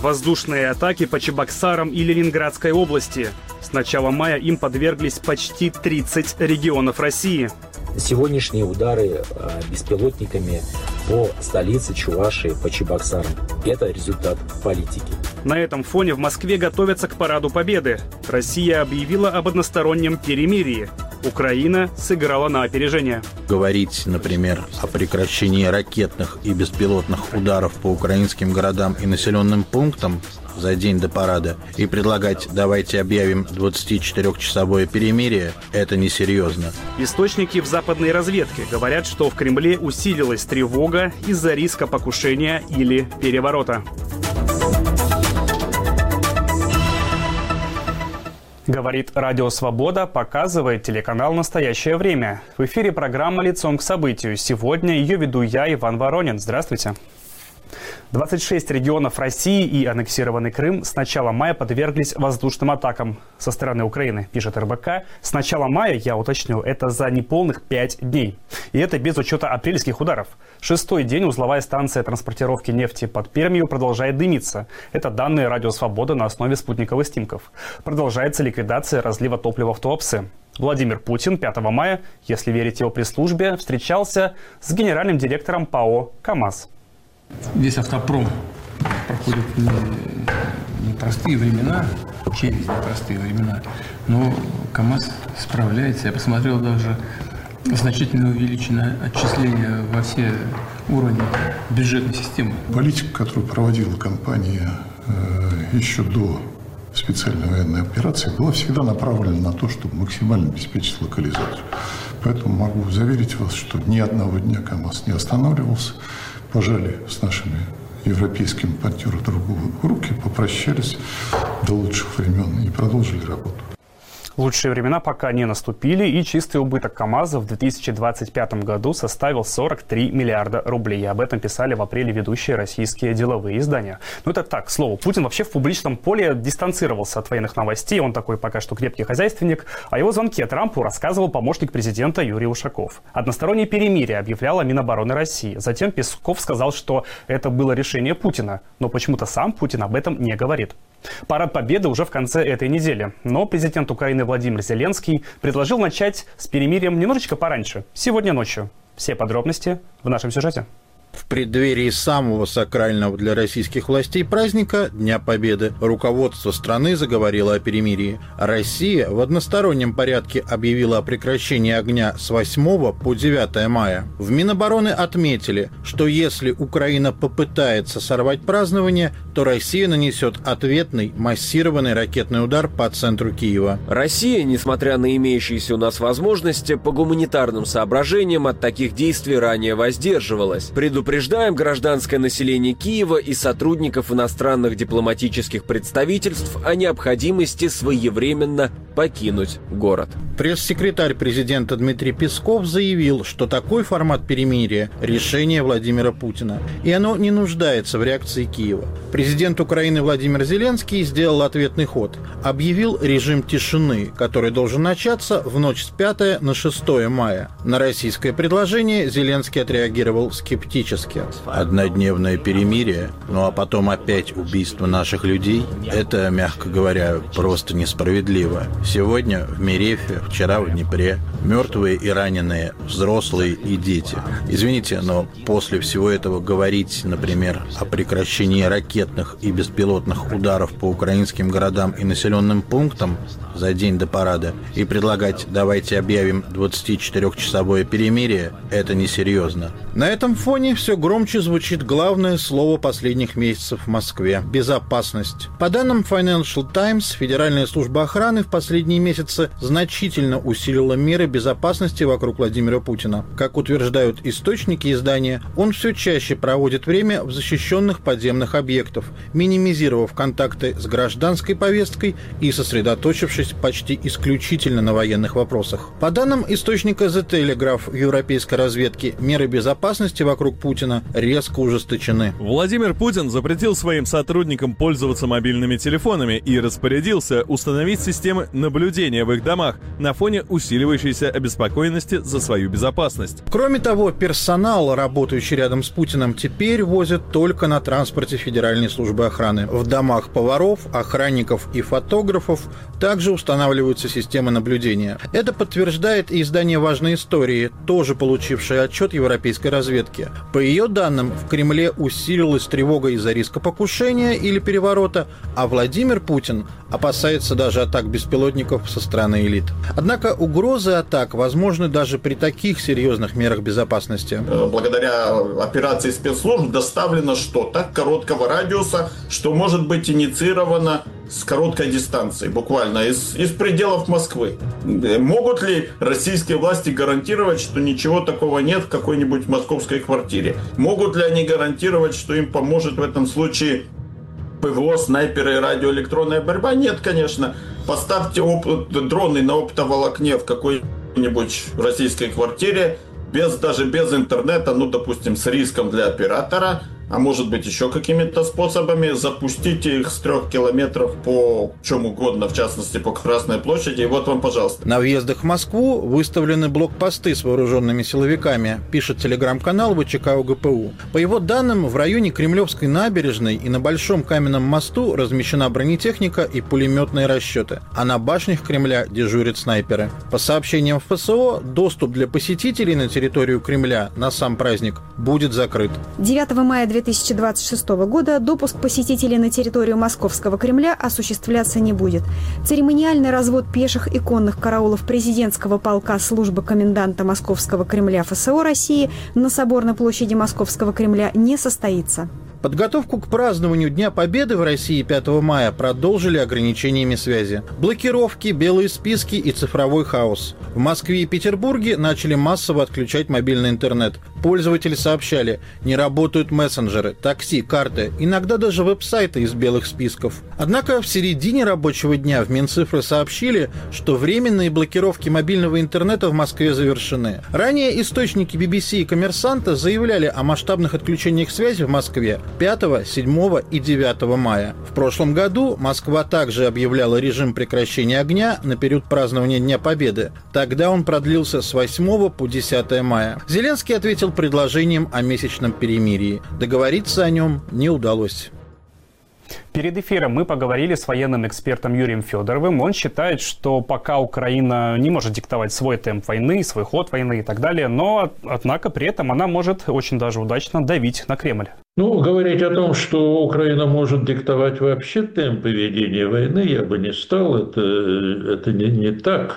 Воздушные атаки по Чебоксарам и Ленинградской области. С начала мая им подверглись почти 30 регионов России. Сегодняшние удары беспилотниками по столице Чувашии, по Чебоксарам – это результат политики. На этом фоне в Москве готовятся к Параду Победы. Россия объявила об одностороннем перемирии. Украина сыграла на опережение. Говорить, например, о прекращении ракетных и беспилотных ударов по украинским городам и населенным пунктам за день до парада и предлагать «давайте объявим 24-часовое перемирие» – это несерьезно. Источники в западной разведке говорят, что в Кремле усилилась тревога из-за риска покушения или переворота. Говорит Радио Свобода, показывает телеканал «Настоящее время». В эфире программа «Лицом к событию». Сегодня ее веду я, Иван Воронин. Здравствуйте. 26 регионов России и аннексированный Крым с начала мая подверглись воздушным атакам со стороны Украины, пишет РБК. С начала мая, я уточню, это за неполных 5 дней. И это без учета апрельских ударов. 6-й день узловая станция транспортировки нефти под Пермью продолжает дымиться. Это данные Радио Свобода на основе спутниковых снимков. Продолжается ликвидация разлива топлива в Туапсе. Владимир Путин 5 мая, если верить его пресс-службе, встречался с генеральным директором ПАО «КамАЗ». Весь автопром проходит непростые времена, через непростые времена, но КамАЗ справляется. Я посмотрел, даже значительно увеличено отчисление во все уровни бюджетной системы. Политика, которую проводила компания еще до специальной военной операции, была всегда направлена на то, чтобы максимально обеспечить локализацию. Поэтому могу заверить вас, что ни одного дня КамАЗ не останавливался. Пожали с нашими европейскими партнерами друг другу руки, попрощались до лучших времен и продолжили работу. Лучшие времена пока не наступили, и чистый убыток КамАЗа в 2025 году составил 43 миллиарда рублей. Об этом писали в апреле ведущие российские деловые издания. Ну это так, к слову, Путин вообще в публичном поле дистанцировался от военных новостей. Он такой пока что крепкий хозяйственник. О его звонке Трампу рассказывал помощник президента Юрий Ушаков. Одностороннее перемирие объявляла Минобороны России. Затем Песков сказал, что это было решение Путина. Но почему-то сам Путин об этом не говорит. Парад Победы уже в конце этой недели. Но президент Украины Владимир Зеленский предложил начать с перемирием немножечко пораньше, сегодня ночью. Все подробности в нашем сюжете. В преддверии самого сакрального для российских властей праздника Дня Победы руководство страны заговорило о перемирии. Россия в одностороннем порядке объявила о прекращении огня с 8 по 9 мая. В Минобороны отметили, что если Украина попытается сорвать празднование, то Россия нанесет ответный массированный ракетный удар по центру Киева. Россия, несмотря на имеющиеся у нас возможности, по гуманитарным соображениям от таких действий ранее воздерживалась. Предупреждаем гражданское население Киева и сотрудников иностранных дипломатических представительств о необходимости своевременно покинуть город. Пресс-секретарь президента Дмитрий Песков заявил, что такой формат перемирия – решение Владимира Путина, и оно не нуждается в реакции Киева. Президент Украины Владимир Зеленский сделал ответный ход. Объявил режим тишины, который должен начаться в ночь с 5 на 6 мая. На российское предложение Зеленский отреагировал скептически. Однодневное перемирие, ну а потом опять убийство наших людей – это, мягко говоря, просто несправедливо. Сегодня в Мерефе, вчера в Днепре мертвые и раненые, взрослые и дети. Извините, но после всего этого говорить, например, о прекращении ракетных и беспилотных ударов по украинским городам и населенным пунктам за день до парада и предлагать «давайте объявим 24-часовое перемирие» – это несерьезно. На этом фоне все громче звучит главное слово последних месяцев в Москве – безопасность. По данным Financial Times, Федеральная служба охраны в последние месяцы значительно усилила меры безопасности вокруг Владимира Путина. Как утверждают источники издания, он все чаще проводит время в защищенных подземных объектах, минимизировав контакты с гражданской повесткой и сосредоточившись почти исключительно на военных вопросах. По данным источника The Telegraph в европейской разведке, меры безопасности вокруг Путина резко ужесточены. Владимир Путин запретил своим сотрудникам пользоваться мобильными телефонами и распорядился установить системы наблюдения в их домах на фоне усиливающейся обеспокоенности за свою безопасность. Кроме того, персонал, работающий рядом с Путиным, теперь возят только на транспорте Федеральной службы охраны. В домах поваров, охранников и фотографов также устанавливаются системы наблюдения. Это подтверждает и издание «Важной истории», тоже получившее отчет европейской разведки. По ее данным, в Кремле усилилась тревога из-за риска покушения или переворота, а Владимир Путин опасается даже атак беспилотников со стороны элит. Однако угрозы атак возможны даже при таких серьезных мерах безопасности. Благодаря операции спецслужб доставлено что-то короткого радиуса, что может быть инициировано с короткой дистанции, буквально из пределов Москвы. Могут ли российские власти гарантировать, что ничего такого нет в какой-нибудь московской квартире? Могут ли они гарантировать, что им поможет в этом случае ПВО, снайперы и радиоэлектронная борьба? Нет, конечно. Поставьте дроны на оптоволокне в какой-нибудь российской квартире, даже без интернета, допустим, с риском для оператора, а может быть еще какими-то способами, запустите их с 3 километров по чем угодно, в частности по Красной площади, и вот вам, пожалуйста. На въездах в Москву выставлены блокпосты с вооруженными силовиками, пишет телеграм-канал ВЧК УГПУ. По его данным, в районе Кремлевской набережной и на Большом каменном мосту размещена бронетехника и пулеметные расчеты, а на башнях Кремля дежурят снайперы. По сообщениям ФСО, доступ для посетителей на территорию Кремля на сам праздник будет закрыт. 9 мая 2026 года допуск посетителей на территорию Московского Кремля осуществляться не будет. Церемониальный развод пеших и конных караулов президентского полка службы коменданта Московского Кремля ФСО России на Соборной площади Московского Кремля не состоится. Подготовку к празднованию Дня Победы в России 5 мая продолжили ограничениями связи. Блокировки, белые списки и цифровой хаос. В Москве и Петербурге начали массово отключать мобильный интернет. Пользователи сообщали, не работают мессенджеры, такси, карты, иногда даже веб-сайты из белых списков. Однако в середине рабочего дня в Минцифры сообщили, что временные блокировки мобильного интернета в Москве завершены. Ранее источники BBC и «Коммерсанта» заявляли о масштабных отключениях связи в Москве 5, 7 и 9 мая. В прошлом году Москва также объявляла режим прекращения огня на период празднования Дня Победы. Тогда он продлился с 8 по 10 мая. Зеленский ответил предложением о месячном перемирии. Договориться о нем не удалось. Перед эфиром мы поговорили с военным экспертом Юрием Федоровым. Он считает, что пока Украина не может диктовать свой темп войны, свой ход войны и так далее, но, однако, при этом она может очень даже удачно давить на Кремль. Говорить о том, что Украина может диктовать вообще темпы ведения войны, я бы не стал. Это не так.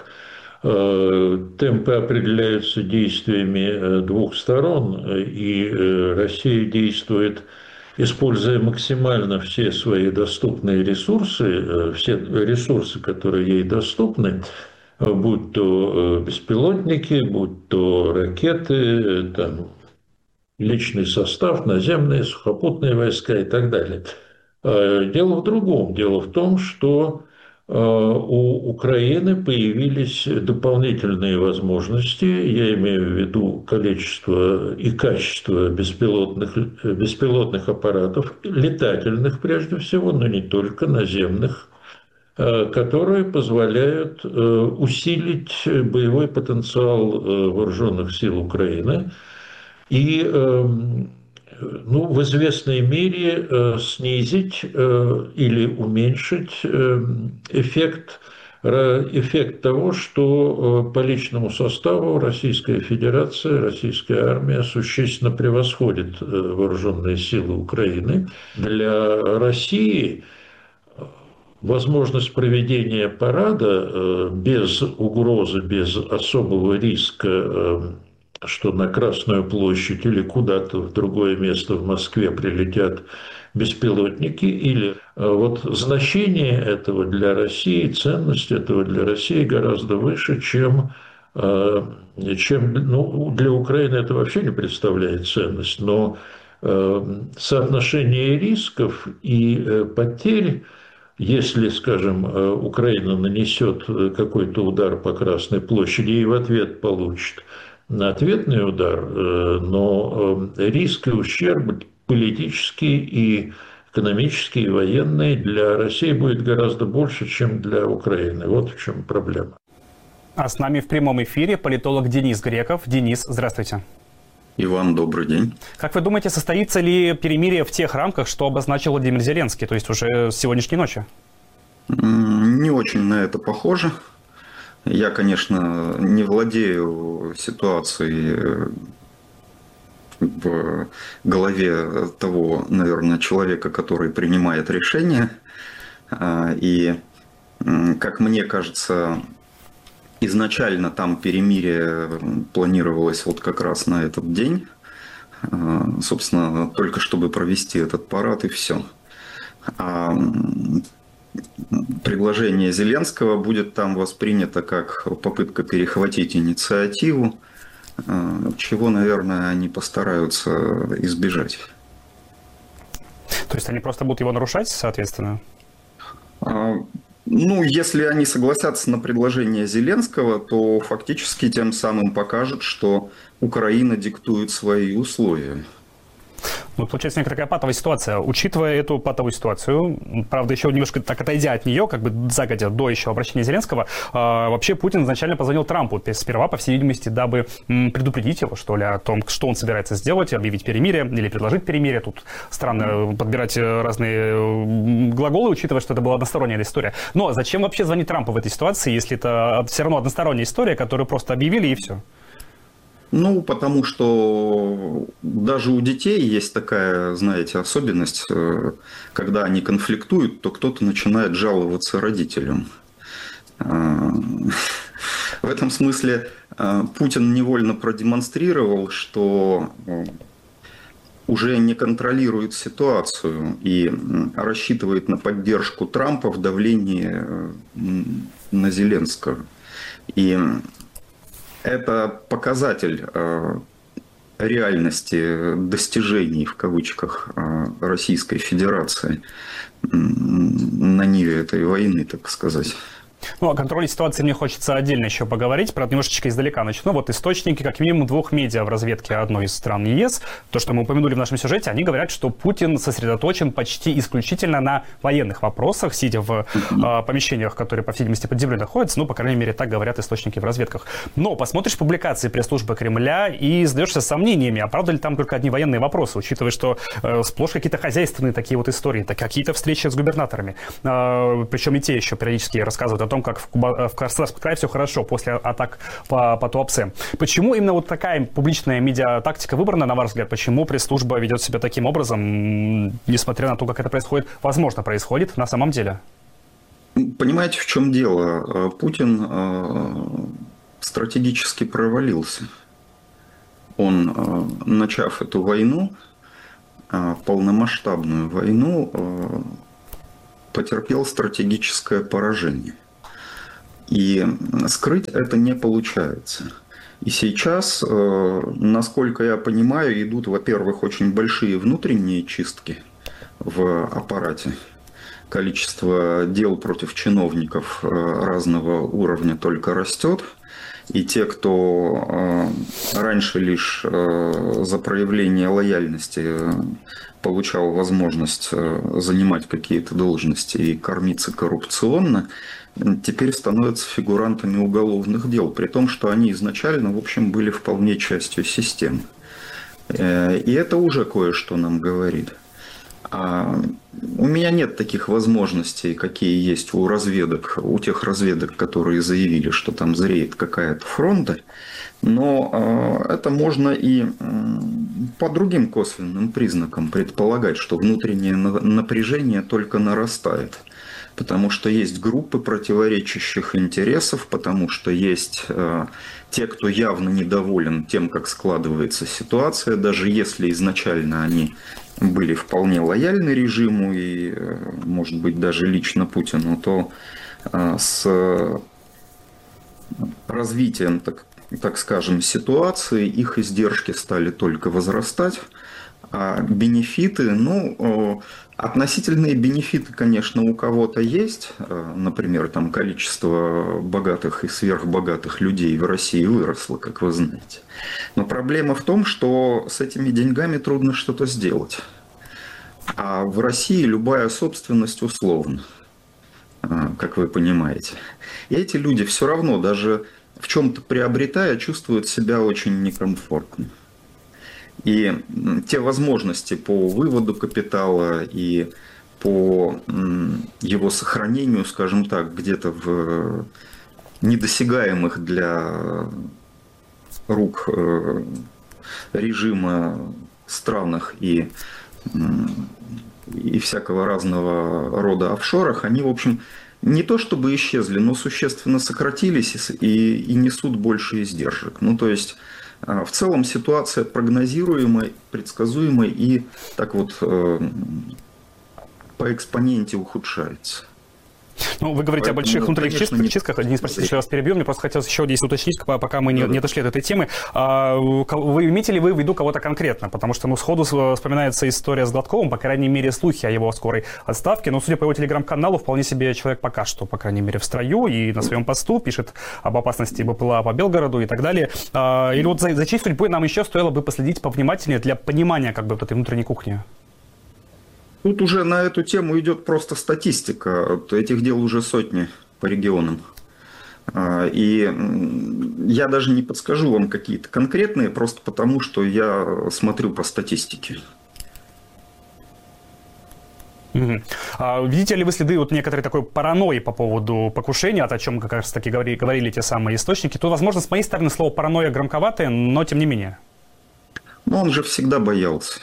Темпы определяются действиями двух сторон, и Россия действует, используя максимально все свои доступные ресурсы, которые ей доступны, будь то беспилотники, будь то ракеты, личный состав, наземные, сухопутные войска и так далее. Дело в другом. Дело в том, что у Украины появились дополнительные возможности, я имею в виду количество и качество беспилотных аппаратов, летательных прежде всего, но не только, наземных, которые позволяют усилить боевой потенциал вооруженных сил Украины и в известной мере снизить или уменьшить эффект того, что по личному составу Российская Федерация, Российская армия существенно превосходит вооруженные силы Украины. Для России возможность проведения парада без угрозы, без особого риска, что на Красную площадь или куда-то в другое место в Москве прилетят беспилотники, или значение этого для России, ценность этого для России гораздо выше, чем для Украины это вообще не представляет ценность, но соотношение рисков и потерь, если, скажем, Украина нанесет какой-то удар по Красной площади и в ответ получит ответный удар, но риск и ущерб политический и экономические и военные, для России будет гораздо больше, чем для Украины. Вот в чем проблема. А с нами в прямом эфире политолог Денис Греков. Денис, здравствуйте. Иван, добрый день. Как вы думаете, состоится ли перемирие в тех рамках, что обозначил Владимир Зеленский, то есть уже с сегодняшней ночи? Не очень на это похоже. Я, конечно, не владею ситуацией в голове того, наверное, человека, который принимает решения. И, как мне кажется, изначально там перемирие планировалось вот как раз на этот день. Собственно, только чтобы провести этот парад и все. Предложение Зеленского будет там воспринято как попытка перехватить инициативу, чего, наверное, они постараются избежать. То есть они просто будут его нарушать, соответственно? Ну, если они согласятся на предложение Зеленского, то фактически тем самым покажут, что Украина диктует свои условия. Ну, получается некая такая патовая ситуация. Учитывая эту патовую ситуацию, правда, еще немножко так отойдя от нее, как бы загодя до еще обращения Зеленского, вообще Путин изначально позвонил Трампу, сперва, по всей видимости, дабы предупредить его, что ли, о том, что он собирается сделать, объявить перемирие или предложить перемирие. Тут странно подбирать разные глаголы, учитывая, что это была односторонняя история. Но зачем вообще звонить Трампу в этой ситуации, если это все равно односторонняя история, которую просто объявили и все? Ну, потому что даже у детей есть такая, знаете, особенность, когда они конфликтуют, то кто-то начинает жаловаться родителям. В этом смысле Путин невольно продемонстрировал, что уже не контролирует ситуацию и рассчитывает на поддержку Трампа в давлении на Зеленского. И это показатель реальности достижений, в кавычках, Российской Федерации на ниве этой войны, так сказать. Ну, о контроле ситуации мне хочется отдельно еще поговорить. Правда, немножечко издалека начну. Вот источники, как минимум, двух медиа в разведке одной из стран ЕС, то, что мы упомянули в нашем сюжете, они говорят, что Путин сосредоточен почти исключительно на военных вопросах, сидя в помещениях, которые, по всей видимости, под землей находятся. Ну, по крайней мере, так говорят источники в разведках. Но посмотришь публикации пресс-службы Кремля и задаешься сомнениями, а правда ли там только одни военные вопросы, учитывая, что сплошь какие-то хозяйственные такие вот истории, так какие-то встречи с губернаторами. Причем и те еще периодически рассказывают о том, как в Краснодарском крае все хорошо после атак по Туапсе. Почему именно вот такая публичная медиатактика выбрана, на ваш взгляд? Почему пресс-служба ведет себя таким образом, несмотря на то, как это происходит, возможно, происходит на самом деле? Понимаете, в чем дело? Путин стратегически провалился. Он, начав эту войну, полномасштабную войну, потерпел стратегическое поражение. И скрыть это не получается. И сейчас, насколько я понимаю, идут, во-первых, очень большие внутренние чистки в аппарате. Количество дел против чиновников разного уровня только растет. И те, кто раньше лишь за проявление лояльности получал возможность занимать какие-то должности и кормиться коррупционно, теперь становятся фигурантами уголовных дел, при том, что они изначально, в общем, были вполне частью системы. И это уже кое-что нам говорит. У меня нет таких возможностей, какие есть у разведок, у тех разведок, которые заявили, что там зреет какая-то фронта, но это можно и по другим косвенным признакам предполагать, что внутреннее напряжение только нарастает. Потому что есть группы противоречащих интересов, потому что есть те, кто явно недоволен тем, как складывается ситуация, даже если изначально они были вполне лояльны режиму и, может быть, даже лично Путину, то с развитием, так скажем, ситуации их издержки стали только возрастать, а бенефиты, относительные бенефиты, конечно, у кого-то есть. Например, там количество богатых и сверхбогатых людей в России выросло, как вы знаете. Но проблема в том, что с этими деньгами трудно что-то сделать. А в России любая собственность условна, как вы понимаете. И эти люди все равно, даже в чем-то приобретая, чувствуют себя очень некомфортно. И те возможности по выводу капитала и по его сохранению, скажем так, где-то в недосягаемых для рук режима странах и всякого разного рода офшорах, они, в общем, не то чтобы исчезли, но существенно сократились и несут больше издержек. Ну, то есть, в целом ситуация прогнозируемая, предсказуемая и так вот по экспоненте ухудшается. Ну, вы говорите о больших внутренних чистках. Денис, простите, что я вас перебью. Мне просто хотелось еще здесь уточнить, пока мы не отошли от этой темы. Вы имеете ли вы в виду кого-то конкретно? Потому что, сходу вспоминается история с Гладковым, по крайней мере, слухи о его скорой отставке. Но, судя по его телеграм-каналу, вполне себе человек пока что, по крайней мере, в строю и на своем посту пишет об опасности БПЛА по Белгороду и так далее. Или вот за чьей судьбой нам еще стоило бы последить повнимательнее для понимания как бы вот этой внутренней кухни? Тут уже на эту тему идет просто статистика. Этих дел уже сотни по регионам. И я даже не подскажу вам какие-то конкретные, просто потому, что я смотрю по статистике. Видите ли вы следы вот некоторой такой паранойи по поводу покушения, о чем как раз таки говорили те самые источники? Тут, возможно, с моей стороны слово «паранойя» громковатое, но тем не менее. Но он же всегда боялся.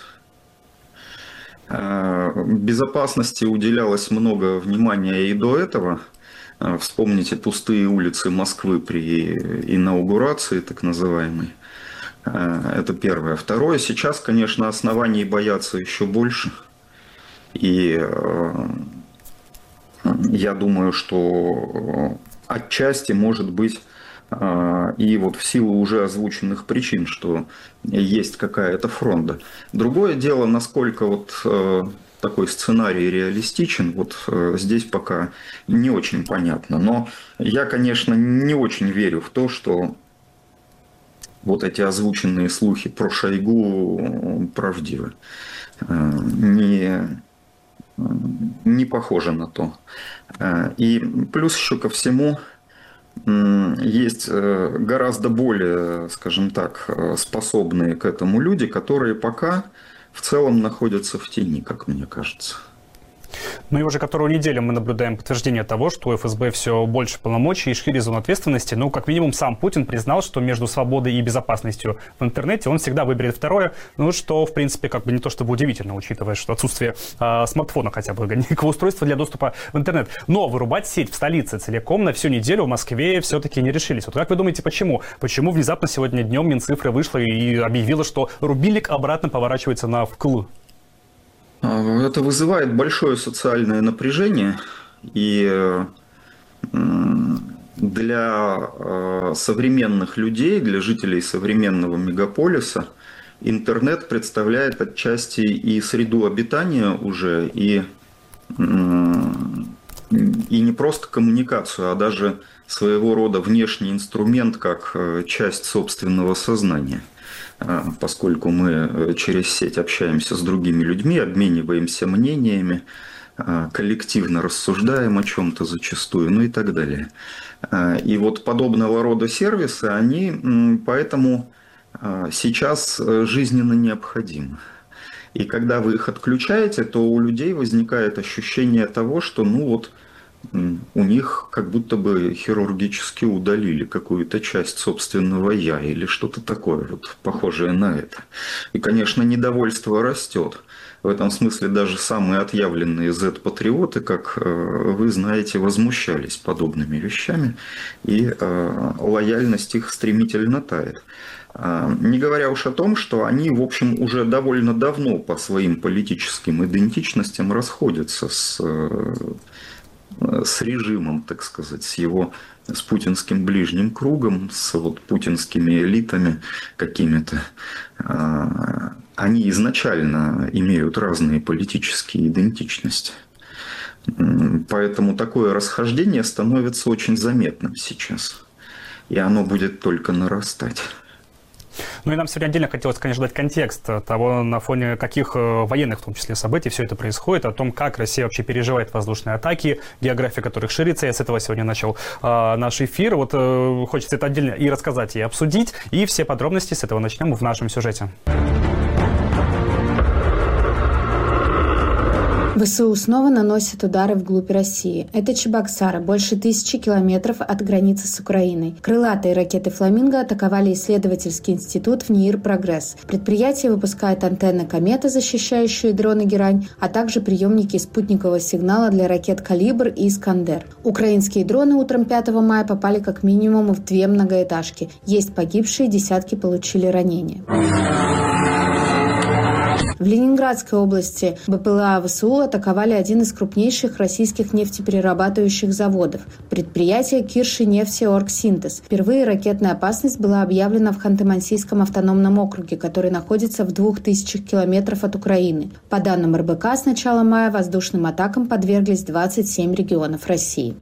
Безопасности уделялось много внимания и до этого. Вспомните пустые улицы Москвы при инаугурации, так называемой. Это первое. Второе, сейчас, конечно, оснований бояться еще больше. И я думаю, что отчасти может быть и вот в силу уже озвученных причин, что есть какая-то фронта. Другое дело, насколько вот такой сценарий реалистичен, вот здесь пока не очень понятно. Но я, конечно, не очень верю в то, что вот эти озвученные слухи про Шойгу правдивы. Не похоже на то. И плюс еще ко всему, есть гораздо более, скажем так, способные к этому люди, которые пока в целом находятся в тени, как мне кажется. Ну и уже которую неделю мы наблюдаем подтверждение того, что у ФСБ все больше полномочий и шире зон ответственности. Ну, как минимум, сам Путин признал, что между свободой и безопасностью в интернете он всегда выберет второе. Ну, что, в принципе, как бы не то чтобы удивительно, учитывая, что отсутствие смартфона хотя бы, некого устройства для доступа в интернет. Но вырубать сеть в столице целиком на всю неделю в Москве все-таки не решились. Вот как вы думаете, почему? Почему внезапно сегодня днем Минцифры вышла и объявила, что рубильник обратно поворачивается на вкл? Это вызывает большое социальное напряжение, и для современных людей, для жителей современного мегаполиса интернет представляет отчасти и среду обитания уже, и не просто коммуникацию, а даже своего рода внешний инструмент, как часть собственного сознания. Поскольку мы через сеть общаемся с другими людьми, обмениваемся мнениями, коллективно рассуждаем о чем-то зачастую, ну и так далее. И вот подобного рода сервисы, они поэтому сейчас жизненно необходимы. И когда вы их отключаете, то у людей возникает ощущение того, что ну вот у них как будто бы хирургически удалили какую-то часть собственного «я» или что-то такое вот похожее на это. И, конечно, недовольство растет. В этом смысле даже самые отъявленные Z-патриоты, как вы знаете, возмущались подобными вещами, и лояльность их стремительно тает. Не говоря уж о том, что они, в общем, уже довольно давно по своим политическим идентичностям расходятся с режимом, так сказать, с путинским ближним кругом, с вот путинскими элитами какими-то. Они изначально имеют разные политические идентичности. Поэтому такое расхождение становится очень заметным сейчас. И оно будет только нарастать. Ну и нам сегодня отдельно хотелось, конечно, дать контекст того, на фоне каких военных, в том числе, событий все это происходит, о том, как Россия вообще переживает воздушные атаки, география которых ширится. Я с этого сегодня начал наш эфир. Вот хочется это отдельно и рассказать, и обсудить. И все подробности с этого начнем в нашем сюжете. ВСУ снова наносят удары вглубь России. Это Чебоксары, больше 1000 километров от границы с Украиной. Крылатые ракеты «Фламинго» атаковали исследовательский институт в НИИР «Прогресс». Предприятие выпускает антенны «Комета», защищающие дроны «Герань», а также приемники спутникового сигнала для ракет «Калибр» и «Искандер». Украинские дроны утром 5 мая попали как минимум в 2 многоэтажки. Есть погибшие, десятки получили ранения. В Ленинградской области БПЛА ВСУ атаковали один из крупнейших российских нефтеперерабатывающих заводов – предприятие Кирши-нефти-Оргсинтез. Впервые ракетная опасность была объявлена в Ханты-Мансийском автономном округе, который находится в 2000 километров от Украины. По данным РБК, с начала мая воздушным атакам подверглись 27 регионов России.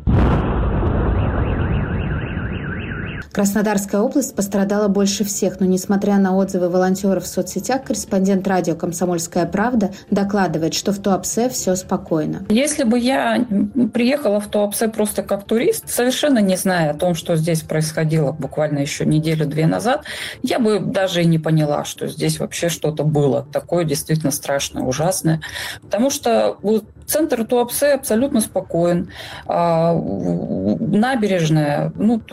Краснодарская область пострадала больше всех, но, несмотря на отзывы волонтеров в соцсетях, корреспондент радио «Комсомольская правда» докладывает, что в Туапсе все спокойно. Если бы я приехала в Туапсе просто как турист, совершенно не зная о том, что здесь происходило буквально еще неделю-две назад, я бы даже и не поняла, что здесь вообще что-то было такое действительно страшное, ужасное. Потому что центр Туапсе абсолютно спокоен. Набережная,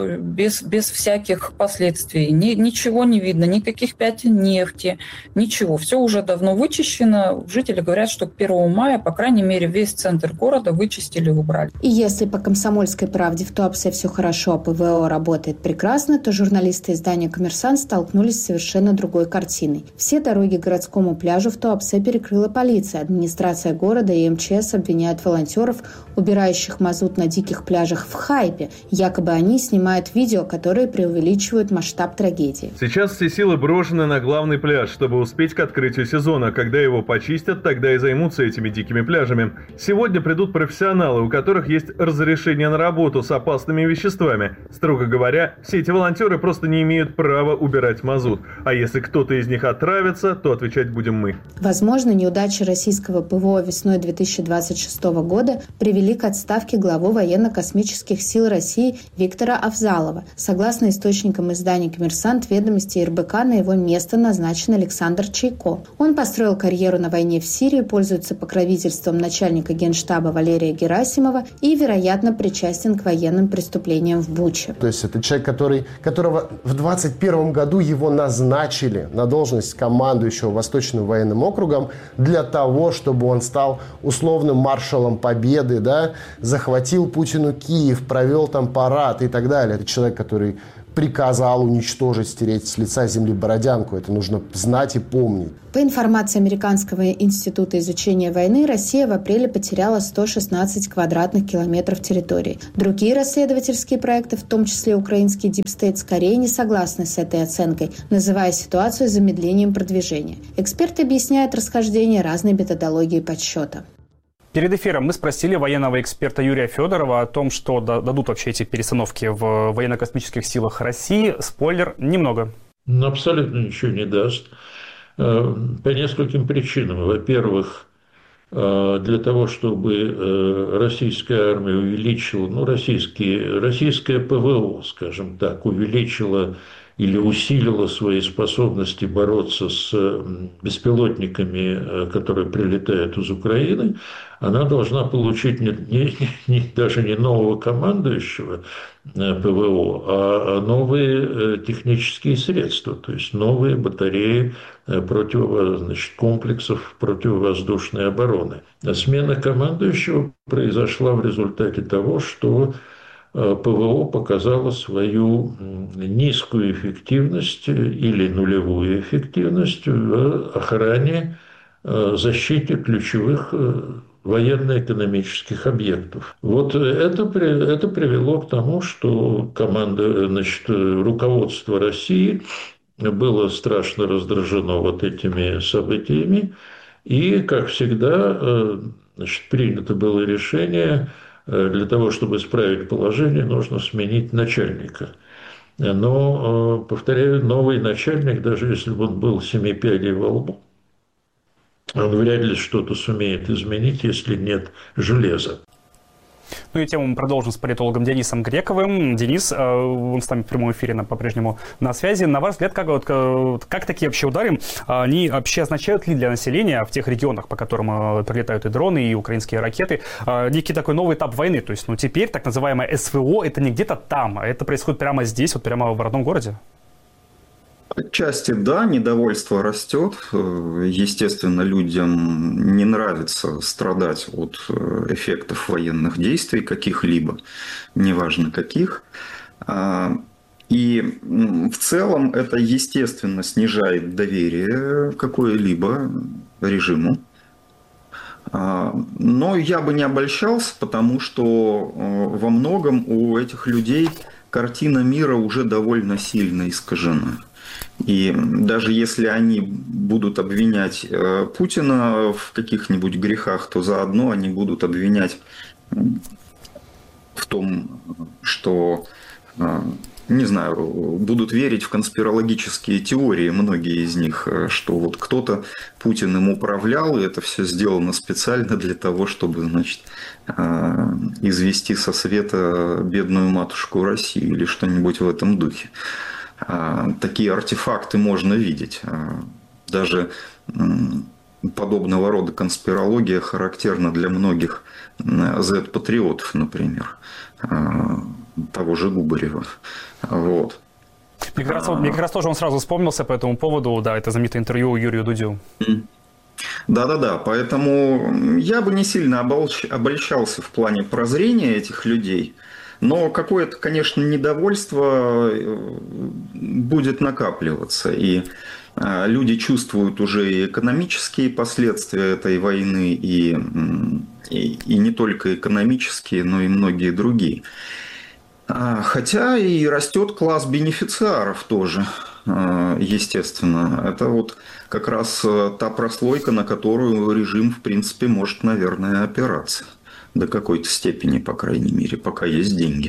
без всяких последствий. Ничего не видно, никаких пятен нефти, ничего. Все уже давно вычищено. Жители говорят, что к 1 мая, по крайней мере, весь центр города вычистили и убрали. И если по «Комсомольской правде» в Туапсе все хорошо, а ПВО работает прекрасно, то журналисты издания «Коммерсант» столкнулись с совершенно другой картиной. Все дороги к городскому пляжу в Туапсе перекрыла полиция. Администрация города и МЧС обвиняют волонтеров, убирающих мазут на диких пляжах, в хайпе. Якобы они снимают видео, которые преувеличивают масштаб трагедии. Сейчас все силы брошены на главный пляж, чтобы успеть к открытию сезона. Когда его почистят, тогда и займутся этими дикими пляжами. Сегодня придут профессионалы, у которых есть разрешение на работу с опасными веществами. Строго говоря, все эти волонтеры просто не имеют права убирать мазут. А если кто-то из них отравится, то отвечать будем мы. Возможно, неудачи российского ПВО весной 2026 года привели к отставке главы военно-космических сил России Виктора Авзалова. Согласно источникам издания «Коммерсант», ведомости и РБК, на его место назначен Александр Чайко. Он построил карьеру на войне в Сирии, пользуется покровительством начальника Генштаба Валерия Герасимова и, вероятно, причастен к военным преступлениям в Буче. То есть это человек, которого в 2021 году его назначили на должность командующего Восточным военным округом для того, чтобы он стал условным маршалом Победы, захватил Путину Киев, провел там парад и так далее. Это человек, который приказал уничтожить, стереть с лица земли Бородянку. Это нужно знать и помнить. По информации Американского института изучения войны, Россия в апреле потеряла 116 квадратных километров территории. Другие расследовательские проекты, в том числе украинский Deep State, скорее не согласны с этой оценкой, называя ситуацию замедлением продвижения. Эксперты объясняют расхождение разной методологии подсчета. Перед эфиром мы спросили военного эксперта Юрия Федорова о том, что дадут вообще эти перестановки в военно-космических силах России. Спойлер – немного. Абсолютно ничего не даст. По нескольким причинам. Во-первых, для того, чтобы российская армия увеличила, российское ПВО, скажем так, увеличила или усилила свои способности бороться с беспилотниками, которые прилетают из Украины, она должна получить даже не нового командующего ПВО, а новые технические средства, то есть новые батареи комплексов противовоздушной обороны. Смена командующего произошла в результате того, что ПВО показало свою низкую эффективность или нулевую эффективность в охране, защите ключевых военно-экономических объектов. Вот это привело к тому, что руководство России было страшно раздражено вот этими событиями, и, как всегда, принято было решение: для того, чтобы исправить положение, нужно сменить начальника. Но, повторяю, новый начальник, даже если бы он был семипядей во лбу, он вряд ли что-то сумеет изменить, если нет железа. Ну и тему мы продолжим с политологом Денисом Грековым. Денис, он с нами в прямом эфире по-прежнему на связи. На ваш взгляд, как такие вообще удары, они вообще означают ли для населения в тех регионах, по которым прилетают и дроны, и украинские ракеты, некий такой новый этап войны? То есть, теперь так называемое СВО, это не где-то там, а это происходит прямо здесь, прямо в родном городе? Отчасти да, недовольство растет. Естественно, людям не нравится страдать от эффектов военных действий каких-либо, неважно каких. И в целом это, естественно, снижает доверие какое-либо режиму. Но я бы не обольщался, потому что во многом у этих людей картина мира уже довольно сильно искажена. И даже если они будут обвинять Путина в каких-нибудь грехах, то заодно они будут обвинять в том, что, не знаю, будут верить в конспирологические теории, многие из них, что вот кто-то Путиным управлял, и это все сделано специально для того, чтобы, значит, извести со света бедную матушку Россию или что-нибудь в этом духе. Такие артефакты можно видеть. Даже подобного рода конспирология характерна для многих Z-патриотов, например, того же Губарева. Вот. Мне как раз тоже он сразу вспомнился по этому поводу, да, это знаменитое интервью Юрию Дудю. Да, поэтому я бы не сильно обольщался в плане прозрения этих людей. Но какое-то, конечно, недовольство будет накапливаться. И люди чувствуют уже и экономические последствия этой войны, и не только экономические, но и многие другие. Хотя и растет класс бенефициаров тоже, естественно. Это вот как раз та прослойка, на которую режим, в принципе, может, наверное, опираться. До какой-то степени, по крайней мере, пока есть деньги.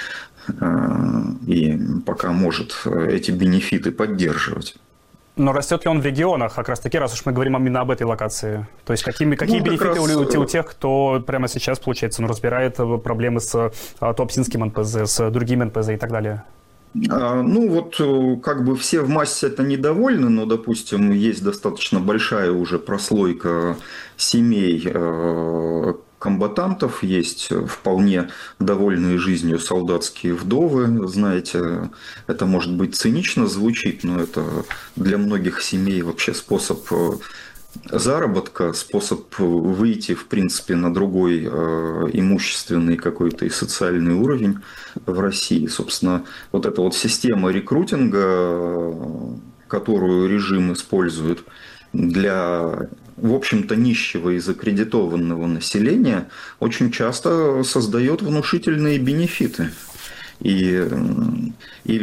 И пока может эти бенефиты поддерживать. Но растет ли он в регионах, как раз таки, раз уж мы говорим именно об этой локации? То есть какие бенефиты у тех, кто прямо сейчас, получается, разбирает проблемы с Туапсинским НПЗ, с другими НПЗ и так далее? Ну вот как бы все в массе это недовольны, но, допустим, есть достаточно большая уже прослойка семей комбатантов, есть вполне довольные жизнью солдатские вдовы. Знаете, это может быть цинично звучит, но это для многих семей вообще способ заработка, способ выйти, в принципе, на другой имущественный какой-то и социальный уровень в России. Собственно, вот эта вот система рекрутинга, которую режим использует для, в общем-то, нищего и закредитованного населения, очень часто создает внушительные бенефиты. И